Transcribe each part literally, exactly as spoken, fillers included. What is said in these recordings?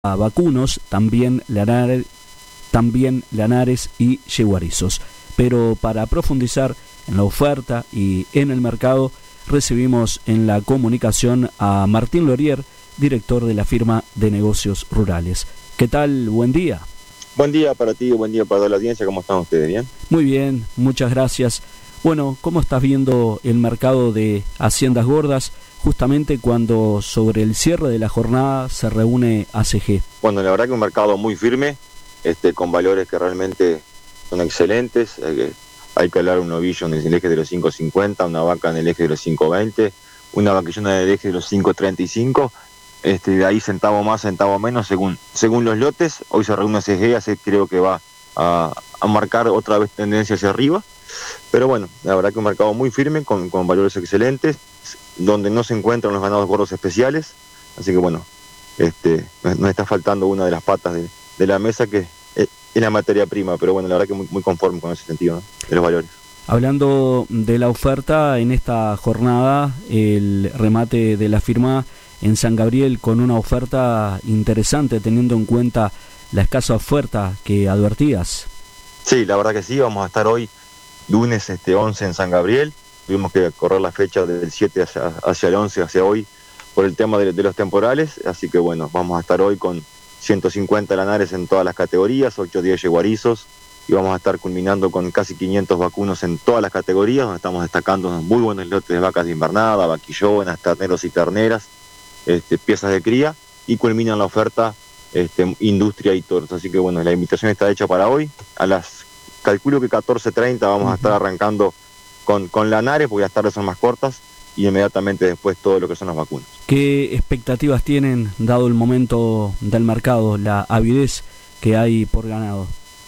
vacunos, también lanares, también lanares y yeguarizos. Pero para profundizar en la oferta y en el mercado, recibimos en la comunicación a Martín Lorier, director de la firma de negocios rurales. ¿Qué tal? Buen día. Buen día para ti, buen día para toda la audiencia. ¿Cómo están ustedes? ¿Bien? Muy bien, muchas gracias. Bueno, ¿cómo estás viendo el mercado de haciendas gordas justamente cuando sobre el cierre de la jornada se reúne A C G? Bueno, la verdad que un mercado muy firme, este, con valores que realmente son excelentes. Eh, hay que hablar un novillo en el eje de los cinco cincuenta, una vaca en el eje de los cinco veinte, una vaquillona en el eje de los cinco treinta y cinco. Este, de ahí centavo más, centavo menos, según según los lotes. Hoy se reúne A C G, así creo que va a, a marcar otra vez tendencia hacia arriba. Pero bueno, la verdad que un mercado muy firme, con, con valores excelentes, donde no se encuentran los ganados gordos especiales. Así que bueno, este, nos está faltando una de las patas de, de la mesa, que es, es la materia prima. Pero bueno, la verdad que muy, muy conforme con ese sentido, ¿no?, de los valores. Hablando de la oferta, en esta jornada, el remate de la firma en San Gabriel con una oferta interesante, teniendo en cuenta la escasa oferta que advertías. Sí, la verdad que sí. Vamos a estar hoy, lunes este, once, en San Gabriel. Tuvimos que correr la fecha del siete hacia, hacia el once, hacia hoy, por el tema de, de los temporales. Así que bueno, vamos a estar hoy con ciento cincuenta lanares en todas las categorías, ochocientos diez yeguarizos, y vamos a estar culminando con casi quinientos vacunos en todas las categorías, donde estamos destacando unos muy buenos lotes de vacas de invernada, vaquillonas, terneros y terneras, este, piezas de cría, y culminan la oferta este, industria y toros. Así que bueno, la invitación está hecha para hoy. A las, calculo que catorce treinta vamos uh-huh. a estar arrancando con, con lanares, porque las tardes son más cortas, y inmediatamente después todo lo que son los vacunos. ¿Qué expectativas tienen, dado el momento del mercado, la avidez que hay por ganado?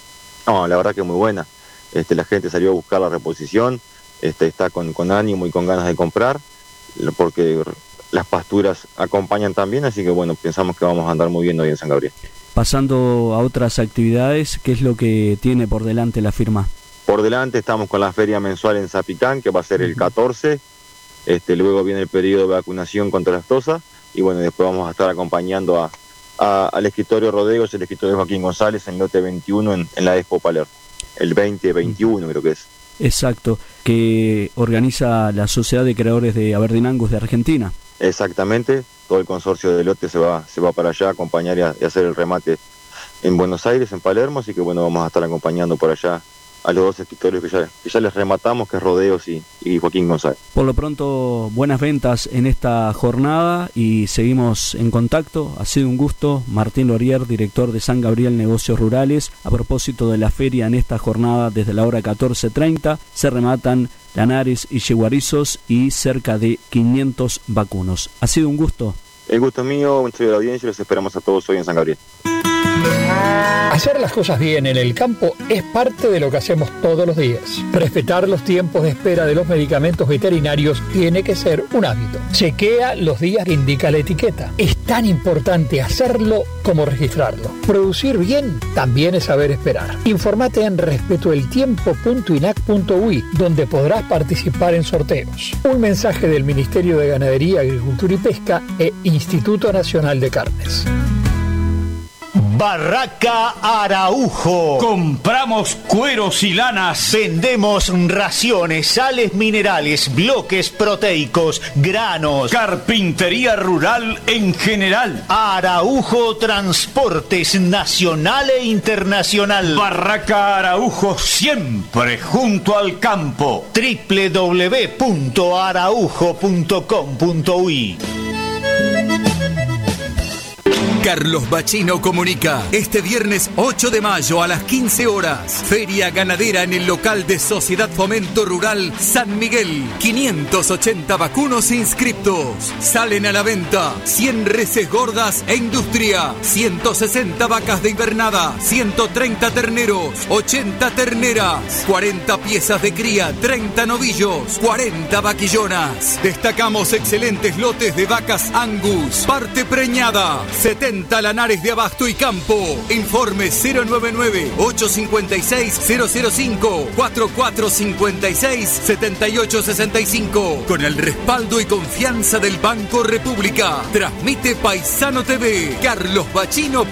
No, la verdad que muy buena. Este, la gente salió a buscar la reposición, este, está con, con ánimo y con ganas de comprar, porque las pasturas acompañan también, así que bueno, pensamos que vamos a andar muy bien hoy en San Gabriel. Pasando a otras actividades, ¿qué es lo que tiene por delante la firma? Por delante estamos con la feria mensual en Zapicán, que va a ser el catorce, este, luego viene el periodo de vacunación contra las tosas, y bueno, después vamos a estar acompañando a, a, al escritorio Rodeos, el escritorio Joaquín González, en lote veintiuno en, en la Expo Palermo, el veinte veintiuno creo que es. Exacto, que organiza la Sociedad de Creadores de Aberdeen Angus de Argentina. Exactamente, todo el consorcio de lote se va, se va para allá a acompañar y, a, y hacer el remate en Buenos Aires, en Palermo, así que bueno, vamos a estar acompañando por allá a los dos escritorios que ya, que ya les rematamos, que es Rodeos y, y Joaquín González. Por lo pronto, buenas ventas en esta jornada y seguimos en contacto. Ha sido un gusto. Martín Lorier, director de San Gabriel Negocios Rurales. A propósito de la feria, en esta jornada, desde la hora catorce treinta, se rematan lanares y yeguarizos y cerca de quinientos vacunos. Ha sido un gusto. El gusto es mío, un saludo de la audiencia, los esperamos a todos hoy en San Gabriel. Hacer las cosas bien en el campo es parte de lo que hacemos todos los días. Respetar los tiempos de espera de los medicamentos veterinarios tiene que ser un hábito. Chequea los días que indica la etiqueta. Es tan importante hacerlo como registrarlo. Producir bien también es saber esperar. Informate en respetoeltiempo punto inac punto uy, donde podrás participar en sorteos. Un mensaje del Ministerio de Ganadería, Agricultura y Pesca e Instituto Nacional de Carnes. Barraca Araujo. Compramos cueros y lanas. Vendemos raciones, sales minerales, bloques proteicos, granos. Carpintería rural en general. Araujo Transportes nacional e internacional. Barraca Araujo, siempre junto al campo. doble u doble u doble u punto araujo punto com punto uy. Carlos Bachino comunica, este viernes ocho de mayo a las quince horas, Feria Ganadera en el local de Sociedad Fomento Rural San Miguel. quinientos ochenta vacunos inscriptos. Salen a la venta cien reses gordas e industria, ciento sesenta vacas de invernada, ciento treinta terneros, ochenta terneras, cuarenta piezas de cría, treinta novillos, cuarenta vaquillonas. Destacamos excelentes lotes de vacas Angus, parte preñada, setenta Venta Lanares de Abasto y Campo. Informe cero nueve nueve, ocho cinco seis, cero cero cinco, cuatro cuatro cinco seis, siete ocho seis cinco. Con el respaldo y confianza del Banco República. Transmite Paisano T V. carlos bachino